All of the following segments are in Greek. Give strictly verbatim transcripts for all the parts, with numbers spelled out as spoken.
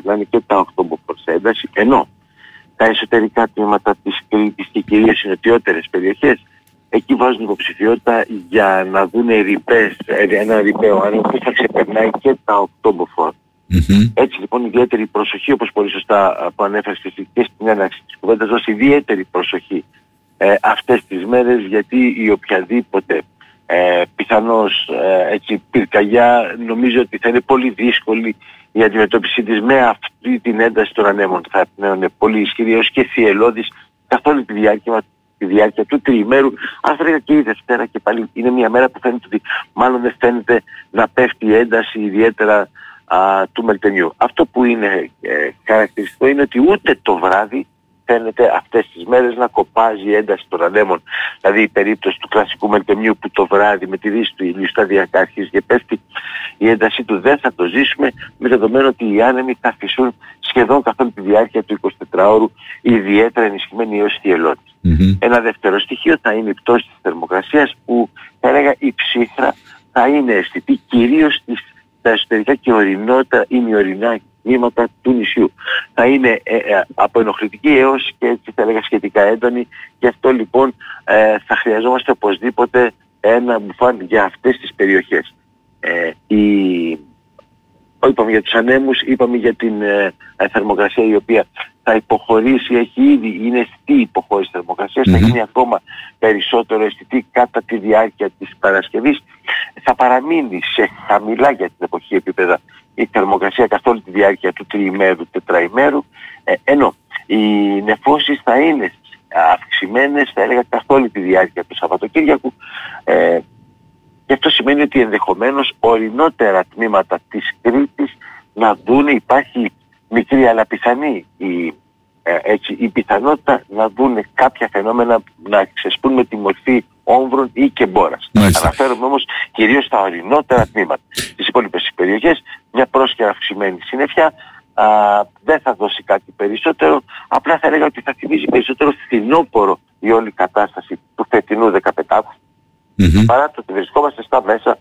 να είναι και τα οκτώμποφορ σε ένταση, ενώ τα εσωτερικά τμήματα της Κρήτης και κυρίως οι νοτιότερες περιοχές, εκεί βάζουν υποψηφιότητα για να δουν ρηπές, ένα ρηπαίο άνεμο που θα ξεπερνάει και τα οκτώμποφορ. Mm-hmm. Έτσι λοιπόν ιδιαίτερη προσοχή, όπως πολύ σωστά που ανέφερες και στην έναρξη της κουβέντας, δώσει ιδιαίτερη προσοχή ε, αυτές τις μέρες, γιατί η οποιαδήποτε ε, πιθανώς ε, έτσι, πυρκαγιά νομίζω ότι θα είναι πολύ δύσκολη η αντιμετώπιση της με αυτή την ένταση των ανέμων. Θα είναι πολύ ισχυρή έως και θυελλώδης καθ' όλη τη διάρκεια, τη διάρκεια του τριημέρου. Αν θα έλεγα και η Δευτέρα και πάλι είναι μια μέρα που φαίνεται ότι μάλλον δεν φαίνεται να πέφτει η ένταση ιδιαίτερα α, του μελτενιού. Αυτό που είναι ε, χαρακτηριστικό είναι ότι ούτε το βράδυ φαίνεται αυτές τις μέρες να κοπάζει η ένταση των ανέμων. Δηλαδή η περίπτωση του κλασικού μελτεμιού που το βράδυ με τη δύση του ηλίου σταδιακά αρχίζει και πέφτει, η έντασή του δεν θα το ζήσουμε, με δεδομένο ότι οι άνεμοι θα φυσούν σχεδόν καθ' όλη τη διάρκεια του εικοσιτετράωρου, ιδιαίτερα ενισχυμένοι έως θυελλώδης. Mm-hmm. Ένα δεύτερο στοιχείο θα είναι η πτώση της θερμοκρασίας, που θα έλεγα η ψύχρα θα είναι αισθητή κυρίως στις, στα εσωτερικά και ορεινότερα ή μειωρινά τμήματα του νησιού. Θα είναι ε, ε, από ενοχλητική έως και έτσι θα έλεγα σχετικά έντονη, και αυτό λοιπόν ε, θα χρειαζόμαστε οπωσδήποτε ένα μπουφάν για αυτές τις περιοχές. Ε, η, είπαμε για τους ανέμους, είπαμε για την ε, ε, θερμοκρασία η οποία θα υποχωρήσει, έχει ήδη, είναι αισθητή η υποχώρηση θερμοκρασίας, mm-hmm. θα γίνει ακόμα περισσότερο αισθητή κατά τη διάρκεια της Παρασκευής. Θα παραμείνει σε χαμηλά για την εποχή επίπεδα η θερμοκρασία καθ' όλη τη διάρκεια του τριημέρου, τετραημέρου, ε, ενώ οι νεφώσεις θα είναι αυξημένες, θα έλεγα, καθ' όλη τη διάρκεια του Σαββατοκύριακου, ε, και αυτό σημαίνει ότι ενδεχομένως ορεινότερα τμήματα της Κρήτης να δουν, υπάρχει μικρή αλλά πιθανή η, ε, έτσι, η πιθανότητα να δουν κάποια φαινόμενα να ξεσπούν με τη μορφή όμβρων ή και μπόρας. Αναφέρομαι όμως κυρίως στα ορεινότερα τμήματα. Στις υπόλοιπες περιοχές μια πρόσκαιρα αυξημένη συννεφιά α, δεν θα δώσει κάτι περισσότερο, απλά θα έλεγα ότι θα θυμίζει περισσότερο φθινόπορο η όλη κατάσταση του φετινού δεκαπέντε mm-hmm. παρά το ότι βρισκόμαστε στα μέσα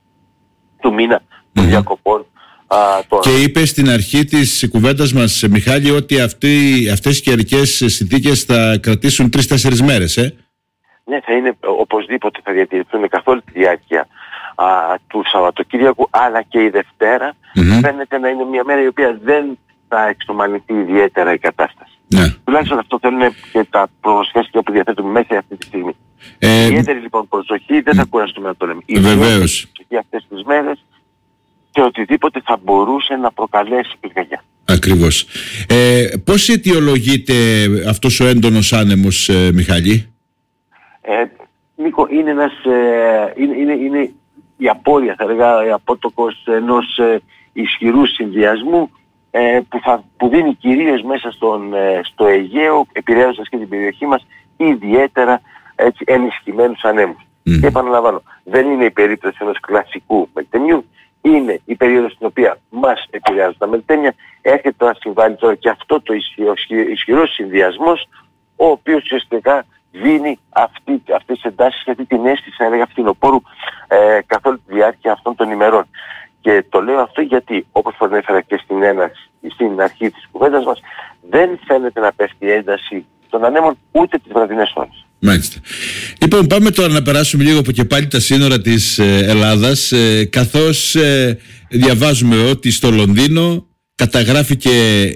του μήνα των mm-hmm. διακοπών. Α, και είπε στην αρχή της κουβέντας μας, Μιχάλη, ότι αυτοί, αυτές οι καιρικές συνθήκες θα κρατήσουν τρεις-τέσσερις μέρες, ε? Ναι, θα είναι, οπωσδήποτε θα διατηρηθούν καθ' όλη τη διάρκεια α, του Σαββατοκύριακου, αλλά και η Δευτέρα mm-hmm. φαίνεται να είναι μια μέρα η οποία δεν θα εξομαλυνθεί ιδιαίτερα η κατάσταση. Yeah. Τουλάχιστον αυτό θέλουν και τα προγνωστικά που διαθέτουμε μέχρι αυτή τη στιγμή. Ε, ιδιαίτερη λοιπόν προσοχή, δεν θα κουραστούμε να το λέμε. Βεβαίως. Για αυτές τις μέρες και οτιδήποτε θα μπορούσε να προκαλέσει πυρκαγιά. Ακριβώς. Ε, πώς αιτιολογείται αυτός ο έντονος άνεμος, ε, Μιχάλη? Ε, Νίκο, είναι, ένας, ε, είναι, είναι, είναι η απόρρεια, θα λέγα, η απότοκος ενός ε, ισχυρού συνδυασμού ε, που, θα, που δίνει κυρίως μέσα στον, ε, στο Αιγαίο, επηρεάζοντας και την περιοχή μας, ιδιαίτερα έτσι, ενισχυμένους ανέμους. Mm. Και επαναλαμβάνω, δεν είναι η περίπτωση ενός κλασικού μελτεμιού, είναι η περίοδος στην οποία μας επηρεάζουν τα μελτέμια. Έρχεται να συμβάλλει τώρα και αυτό το ισχυρό, ισχυρό συνδυασμός, ο οποίος ουσιαστικά δίνει αυτή, αυτές τις εντάσεις και αυτή την αίσθηση, θα έλεγα, φθινοπόρου ε, καθ' όλη τη διάρκεια αυτών των ημερών. Και το λέω αυτό γιατί, όπως προανέφερα και στην, έναρξη, στην αρχή της κουβέντας μας, δεν φαίνεται να πέφτει η ένταση των ανέμων ούτε τις βραδινές ώρες. Μάλιστα. Λοιπόν, πάμε τώρα να περάσουμε λίγο από και πάλι τα σύνορα της ε, Ελλάδας, ε, καθώς ε, διαβάζουμε ότι στο Λονδίνο καταγράφηκε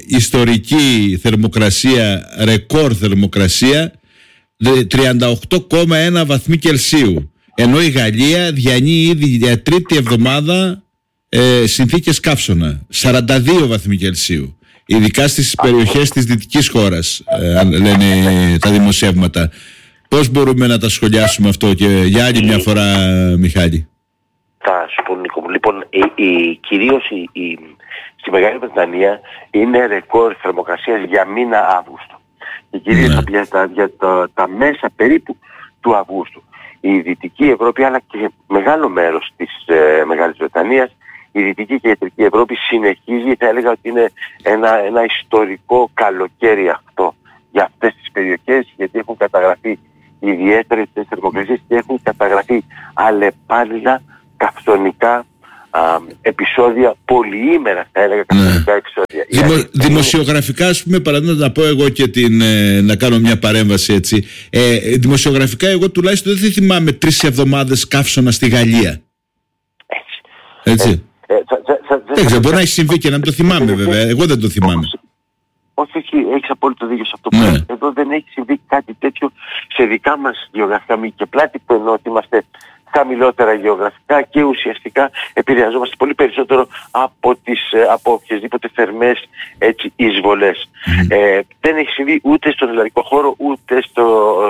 ιστορική θερμοκρασία, ρεκόρ θερμοκρασία, τριάντα οκτώ κόμμα ένα βαθμοί Κελσίου, ενώ η Γαλλία διανύει ήδη για τρίτη εβδομάδα ε, συνθήκες καύσωνα, σαράντα δύο βαθμοί Κελσίου, ειδικά στις περιοχές της δυτικής χώρας, ε, λένε τα δημοσιεύματα. Πώς μπορούμε να τα σχολιάσουμε αυτό και για άλλη μια φορά, Μιχάλη? Θα σου πω, Νίκο μου, λοιπόν, η, η, κυρίως η, η, στη Μεγάλη Βρετανία είναι ρεκόρ θερμοκρασίας για μήνα Αύγουστο. Και κυρίως ναι. για, τα, για τα, τα μέσα περίπου του Αυγούστου. Η Δυτική Ευρώπη, αλλά και μεγάλο μέρος της ε, Μεγάλης Βρετανίας, η Δυτική και η Κεντρική Ευρώπη συνεχίζει, θα έλεγα ότι είναι ένα, ένα ιστορικό καλοκαίρι αυτό για αυτές τις περιοχές, γιατί έχουν καταγραφεί ιδιαίτερες θερμοκρασίες και έχουν καταγραφεί αλλεπάλληλα καυσονικά α, επεισόδια, πολυήμερα θα έλεγα, καθολικά ναι. επεισόδια. Δημο, δημοσιογραφικά, ας πούμε, παραδείγματος να πω εγώ και την, ε, να κάνω μια παρέμβαση έτσι. Ε, δημοσιογραφικά, εγώ τουλάχιστον δεν θυμάμαι τρεις εβδομάδες καύσωνα στη Γαλλία. Έτσι. Έτσι. Ε, ε, θα, θα, θα, δεν ξέρω, μπορεί να έχει συμβεί και να μην το θυμάμαι βέβαια. Εγώ δεν το θυμάμαι. Όχι, όχι, έχεις απόλυτο δίκιο σε αυτό που ναι. Εδώ δεν έχει συμβεί κάτι τέτοιο σε δικά μας γεωγραφικά μήκη και πλάτη, που εννοώ ότι είμαστε χαμηλότερα γεωγραφικά και ουσιαστικά επηρεαζόμαστε πολύ περισσότερο από, τις, από οποιασδήποτε θερμές έτσι, εισβολές. Mm. Ε, δεν έχει συμβεί ούτε στον ελληνικό χώρο, ούτε, στο,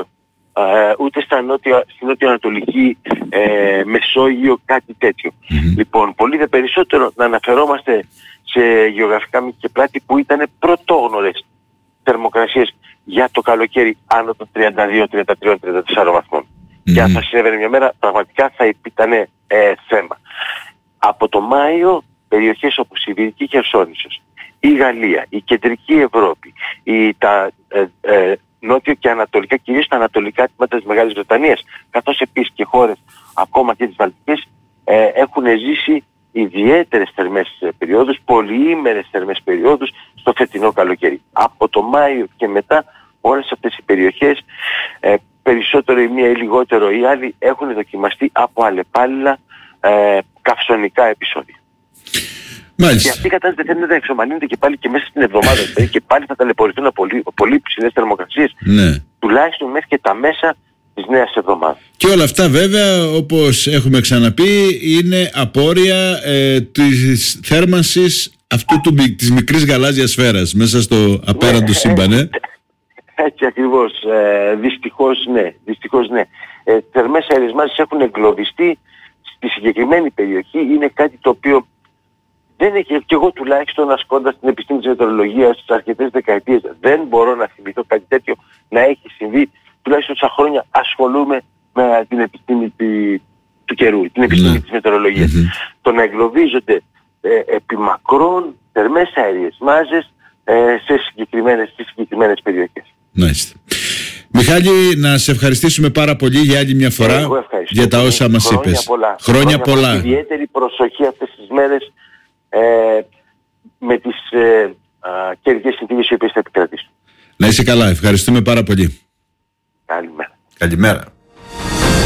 ε, ούτε στα νότια, στην νότιο-ανατολική ε, Μεσόγειο κάτι τέτοιο. Mm. Λοιπόν, πολύ δε περισσότερο να αναφερόμαστε σε γεωγραφικά μήκη και πλάτη που ήταν πρωτόγνωρες θερμοκρασίες για το καλοκαίρι άνω των τριάντα δύο, τριάντα τρία, τριάντα τέσσερα βαθμών. Mm. Και αν θα συνέβαινε μια μέρα, πραγματικά θα ήταν ε, θέμα. Από το Μάιο, περιοχές όπως η Ιβηρική Χερσόνησος, η Γαλλία, η Κεντρική Ευρώπη, η, τα ε, ε, νότιο και ανατολικά, κυρίως τα ανατολικά τμήματα της Μεγάλης Βρετανίας, καθώς επίσης και χώρες ακόμα και τις Βαλτικές, ε, έχουν ζήσει ιδιαίτερες θερμές περιόδους, πολυήμερες θερμές περιόδους στο φετινό καλοκαίρι. Από το Μάιο και μετά όλες αυτές οι περιοχές, ε, περισσότερο η μία ή λιγότερο η άλλη, έχουν δοκιμαστεί από αλλεπάλληλα ε, καυσονικά επεισόδια. Μάλιστα. Και αυτή η κατάσταση δεν θα εξομαλύνεται και πάλι και μέσα στην εβδομάδα. Δηλαδή και πάλι θα ταλαιπωρηθούν πολύ, πολύ ψηλές θερμοκρασίες, ναι. τουλάχιστον μέχρι και τα μέσα της νέας εβδομάδας. Και όλα αυτά βέβαια, όπως έχουμε ξαναπεί, είναι απόρρια ε, της θέρμανσης αυτού του, της μικρής γαλάζιας σφαίρας μέσα στο απέραντο ναι, σύμπαν. Ε. Έτσι ακριβώς. Ε, δυστυχώς ναι. Δυστυχώς ναι. Ε, θερμές αέρες μάζες έχουν εγκλωβιστεί στη συγκεκριμένη περιοχή. Είναι κάτι το οποίο δεν έχει, και εγώ τουλάχιστον ασκώντας την επιστήμη της μετεωρολογίας στις αρκετές δεκαετίες, δεν μπορώ να θυμηθώ κάτι τέτοιο να έχει συμβεί. Τουλάχιστον τόσα χρόνια ασχολούμαι με την επιστήμη τη, του καιρού, την επιστήμη mm. της μετεωρολογίας. Mm-hmm. Το να εγκλωβίζονται ε, επί μακρόν θερμές αέριες μάζες ε, σε συγκεκριμένες, στις συγκεκριμένες περιοχές. Μάλιστα. Μιχάλη, να σε ευχαριστήσουμε πάρα πολύ για άλλη μια φορά για τα όσα μας χρόνια είπες. Πολλά. Χρόνια, Χρόνια πολλά. πολλά. Ιδιαίτερη προσοχή αυτές τις μέρες ε, με τις ε, καιρικές συνθήκες οι οποίες θα επικρατήσουν. Να είσαι καλά. Ευχαριστούμε πάρα πολύ. Καλημέρα. Καλημέρα.